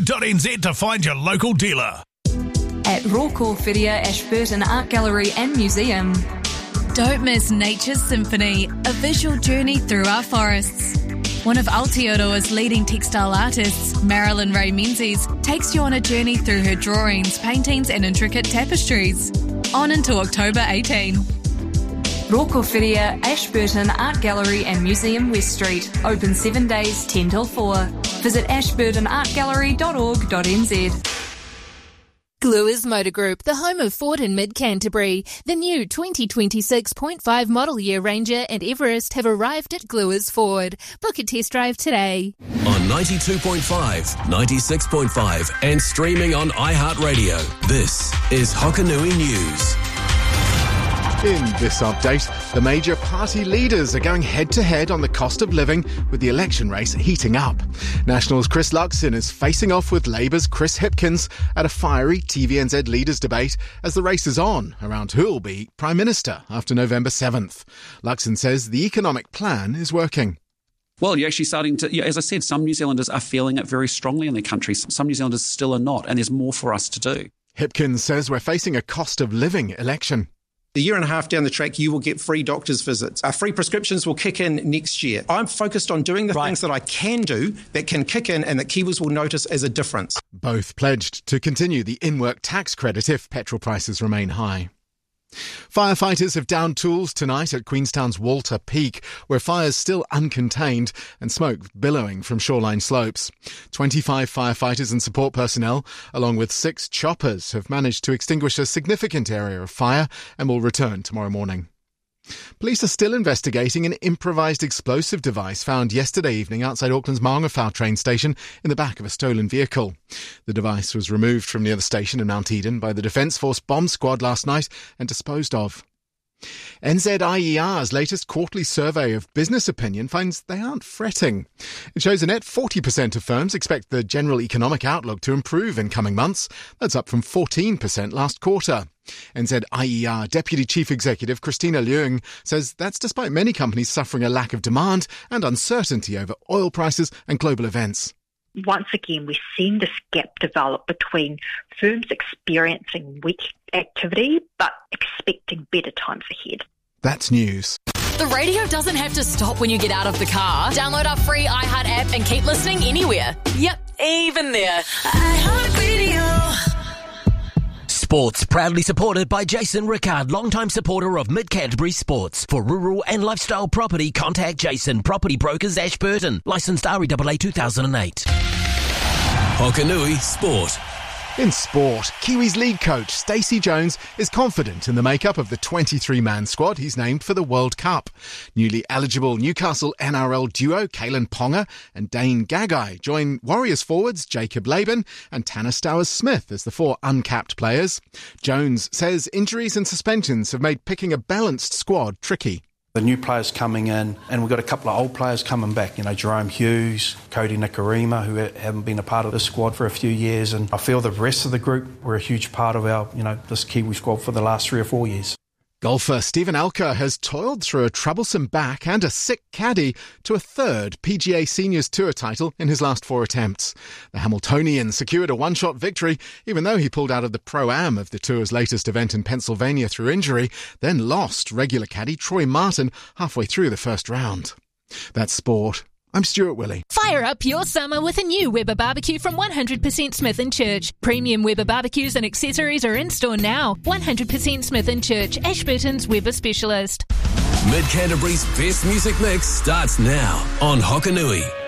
hokanui.co.nz to find your local dealer. At Roko Whiria Ashburton Art Gallery and Museum. Don't miss Nature's Symphony, a visual journey through our forests. One of Aotearoa's leading textile artists, Marilyn Ray Menzies, takes you on a journey through her drawings, paintings and intricate tapestries. On until October 18. Roko Whiria Ashburton Art Gallery and Museum West Street. Open 7 days, 10 till 4. Visit ashburtonartgallery.org.nz. Gluers Motor Group, the home of Ford in Mid-Canterbury. The new 2026.5 model year Ranger and Everest have arrived at Gluers Ford. Book a test drive today. On 92.5, 96.5 and streaming on iHeartRadio. This is Hokanui News. In this update, the major party leaders are going head-to-head on the cost of living, with the election race heating up. National's Chris Luxon is facing off with Labour's Chris Hipkins at a fiery TVNZ leaders debate as the race is on around who'll be Prime Minister after November 7th. Luxon says the economic plan is working. Well, you're actually starting to, as I said, some New Zealanders are feeling it very strongly in their countries. Some New Zealanders still are not, and there's more for us to do. Hipkins says we're facing a cost of living election. A year and a half down the track, you will get free doctor's visits. Free prescriptions will kick in next year. I'm focused on doing the things that I can do that can kick in and that Kiwis will notice as a difference. Both pledged to continue the in-work tax credit if petrol prices remain high. Firefighters have downed tools tonight at Queenstown's Walter Peak, where fire's still uncontained and smoke billowing from shoreline slopes. 25 firefighters and support personnel, along with 6 choppers, have managed to extinguish a significant area of fire and will return tomorrow morning. Police are still investigating an improvised explosive device found yesterday evening outside Auckland's Maungawhau train station in the back of a stolen vehicle. The device was removed from near the station in Mount Eden by the Defence Force bomb squad last night and disposed of. NZIER's latest quarterly survey of business opinion finds they aren't fretting. It shows a net 40% of firms expect the general economic outlook to improve in coming months. That's up from 14% last quarter. NZIER Deputy Chief Executive Christina Leung says that's despite many companies suffering a lack of demand and uncertainty over oil prices and global events. Once again, we're seeing this gap develop between firms experiencing weak activity but expecting better times ahead. That's news. The radio doesn't have to stop when you get out of the car. Download our free iHeart app and keep listening anywhere. Yep, even there. iHeartRadio. Sports, proudly supported by Jason Rickard, longtime supporter of Mid-Canterbury Sports. For rural and lifestyle property, contact Jason, Property Brokers Ashburton. Licensed REAA 2008. Hokanui Sport. In sport, Kiwis lead coach Stacey Jones is confident in the makeup of the 23-man squad he's named for the World Cup. Newly eligible Newcastle NRL duo Kalen Ponga and Dane Gagai join Warriors forwards Jacob Laban and Tanner Stowers-Smith as the 4 uncapped players. Jones says injuries and suspensions have made picking a balanced squad tricky. The new players coming in, and we've got a couple of old players coming back, Jerome Hughes, Cody Nikarima, who haven't been a part of the squad for a few years, and I feel the rest of the group were a huge part of our, this Kiwi squad for the last 3 or 4 years. Golfer Stephen Alker has toiled through a troublesome back and a sick caddy to a 3rd PGA Seniors Tour title in his last 4 attempts. The Hamiltonian secured a one-shot victory, even though he pulled out of the Pro-Am of the Tour's latest event in Pennsylvania through injury, then lost regular caddy Troy Martin halfway through the first round. That's sport. I'm Stuart Willey. Fire up your summer with a new Weber barbecue from 100% Smith & Church. Premium Weber barbecues and accessories are in store now. 100% Smith & Church, Ashburton's Weber specialist. Mid-Canterbury's best music mix starts now on Hokanui.